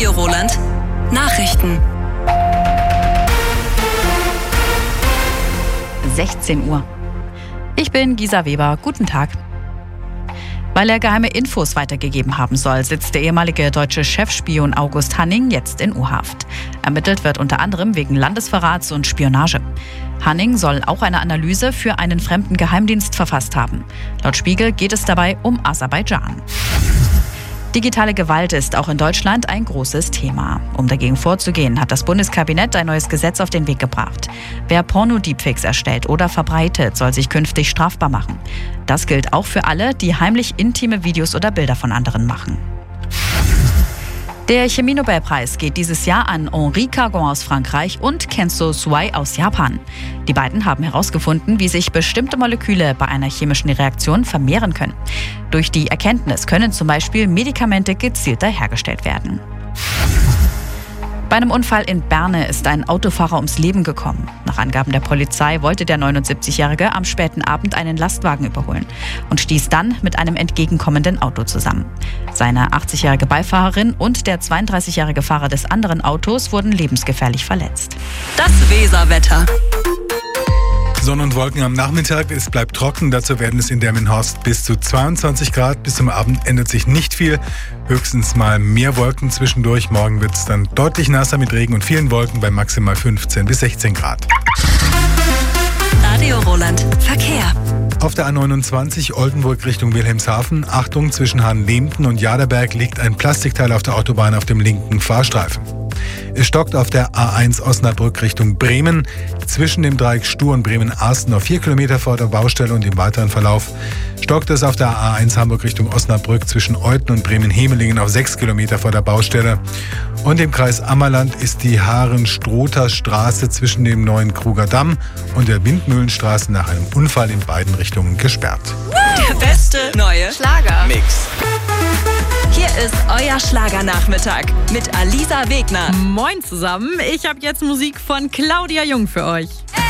Radio Roland. Nachrichten. 16 Uhr. Ich bin Gisa Weber. Guten Tag. Weil er geheime Infos weitergegeben haben soll, sitzt der ehemalige deutsche Chefspion August Hanning jetzt in U-Haft. Ermittelt wird unter anderem wegen Landesverrats und Spionage. Hanning soll auch eine Analyse für einen fremden Geheimdienst verfasst haben. Laut Spiegel geht es dabei um Aserbaidschan. Digitale Gewalt ist auch in Deutschland ein großes Thema. Um dagegen vorzugehen, hat das Bundeskabinett ein neues Gesetz auf den Weg gebracht. Wer Porno-Deepfakes erstellt oder verbreitet, soll sich künftig strafbar machen. Das gilt auch für alle, die heimlich intime Videos oder Bilder von anderen machen. Der Chemie-Nobelpreis geht dieses Jahr an Henri Cargon aus Frankreich und Kenzo Suai aus Japan. Die beiden haben herausgefunden, wie sich bestimmte Moleküle bei einer chemischen Reaktion vermehren können. Durch die Erkenntnis können zum Beispiel Medikamente gezielter hergestellt werden. Bei einem Unfall in Berne ist ein Autofahrer ums Leben gekommen. Nach Angaben der Polizei wollte der 79-Jährige am späten Abend einen Lastwagen überholen und stieß dann mit einem entgegenkommenden Auto zusammen. Seine 80-jährige Beifahrerin und der 32-jährige Fahrer des anderen Autos wurden lebensgefährlich verletzt. Das Weserwetter. Sonne und Wolken am Nachmittag, es bleibt trocken, dazu werden es in Delmenhorst bis zu 22 Grad. Bis zum Abend ändert sich nicht viel, höchstens mal mehr Wolken zwischendurch. Morgen wird es dann deutlich nasser mit Regen und vielen Wolken bei maximal 15 bis 16 Grad. Radio Roland. Verkehr. Auf der A29 Oldenburg Richtung Wilhelmshaven, Achtung, zwischen Hahnlehmten und Jaderberg liegt ein Plastikteil auf der Autobahn auf dem linken Fahrstreifen. Es stockt auf der A1 Osnabrück Richtung Bremen. Zwischen dem Dreieck Stur und Bremen-Arsten noch 4 Kilometer vor der Baustelle und im weiteren Verlauf stockt es auf der A1 Hamburg Richtung Osnabrück zwischen Euthen und Bremen-Hemelingen auf 6 Kilometer vor der Baustelle. Und im Kreis Ammerland ist die Haaren-Stroter Straße zwischen dem neuen Kruger Damm und der Windmühlenstraße nach einem Unfall in beiden Richtungen gesperrt. Der beste neue Schlager-Mix. Hier ist euer Schlagernachmittag mit Alisa Wegner. Moin zusammen, ich habe jetzt Musik von Claudia Jung für euch.